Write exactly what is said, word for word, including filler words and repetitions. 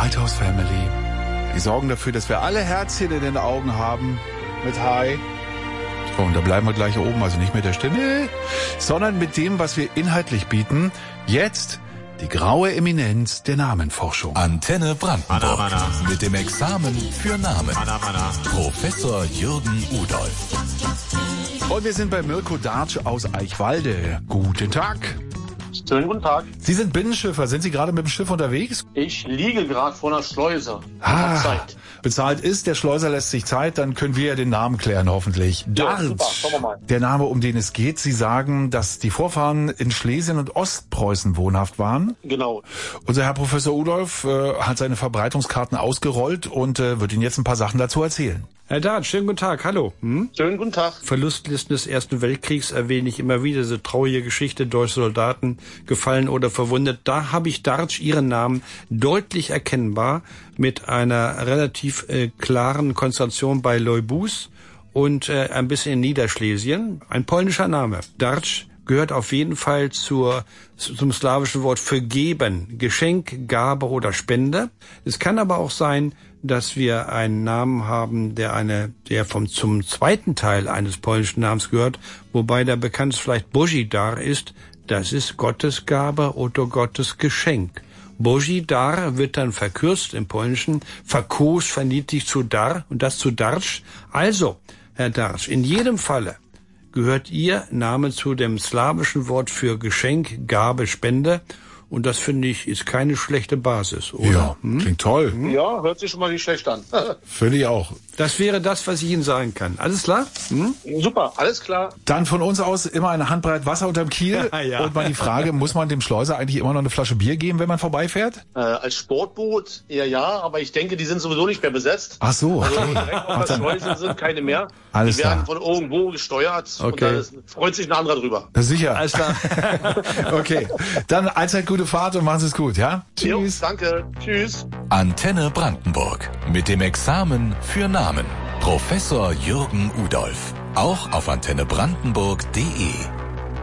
Lighthouse Family. Die sorgen dafür, dass wir alle Herzchen in den Augen haben. Mit Hi. So, und da bleiben wir gleich oben, also nicht mit der Stimme, sondern mit dem, was wir inhaltlich bieten. Jetzt die graue Eminenz der Namenforschung. Antenne Brandenburg. Mana, mana. Mit dem Examen für Namen. Mana, mana. Professor Jürgen Udolf. Und wir sind bei Mirko Dartsch aus Eichwalde. Guten Tag. Schönen guten Tag. Sie sind Binnenschiffer. Sind Sie gerade mit dem Schiff unterwegs? Ich liege gerade vor einer Schleuse. Ah, Hab Zeit. bezahlt ist, der Schleuser lässt sich Zeit, dann können wir ja den Namen klären, hoffentlich. Ja, Dartsch, super, schauen wir mal. der Name, um den es geht. Sie sagen, dass die Vorfahren in Schlesien und Ostpreußen wohnhaft waren. Genau. Unser Herr Professor Udolf äh, hat seine Verbreitungskarten ausgerollt und äh, wird Ihnen jetzt ein paar Sachen dazu erzählen. Herr Dart, schönen guten Tag, hallo. Hm? Schönen guten Tag. Verlustlisten des Ersten Weltkriegs erwähne ich immer wieder, diese traurige Geschichte, deutsche Soldaten gefallen oder verwundet. Da habe ich Dartsch, Ihren Namen, deutlich erkennbar mit einer relativ äh, klaren Konzentration bei Leubus und äh, ein bisschen in Niederschlesien. Ein polnischer Name. Dartsch gehört auf jeden Fall zur, zum slawischen Wort für geben, Geschenk, Gabe oder Spende. Es kann aber auch sein, dass wir einen Namen haben, der eine, der vom zum zweiten Teil eines polnischen Namens gehört, wobei der bekannteste vielleicht Boží-dar ist. Das ist Gottes Gabe oder Gottes Geschenk. Boží-dar wird dann verkürzt im Polnischen, verkost, verniedlicht zu Dar und das zu Dartsch. Also, Herr Dartsch, in jedem Falle gehört Ihr Name zu dem slawischen Wort für Geschenk, Gabe, Spende. Und das, finde ich, ist keine schlechte Basis, oder? Ja, hm? Klingt toll. Ja, hört sich schon mal nicht schlecht an. Finde ich auch. Das wäre das, was ich Ihnen sagen kann. Alles klar? Hm? Super, alles klar. Dann von uns aus immer eine Handbreit Wasser unterm Kiel. Ja. Und mal die Frage, muss man dem Schleuser eigentlich immer noch eine Flasche Bier geben, wenn man vorbeifährt? Äh, als Sportboot eher ja, aber ich denke, die sind sowieso nicht mehr besetzt. Ach so, Also okay. direkt auf der Schleuse sind keine mehr. Alles die werden klar. von irgendwo gesteuert Okay. und da ist, freut sich ein anderer drüber. Na, sicher. Alles klar. Okay. Dann allzeit gute Fahrt und machen Sie es gut, ja? Jo, Tschüss. danke. Tschüss. Antenne Brandenburg. Mit dem Examen für Namen. Professor Jürgen Udolf. Auch auf antenne brandenburg punkt de.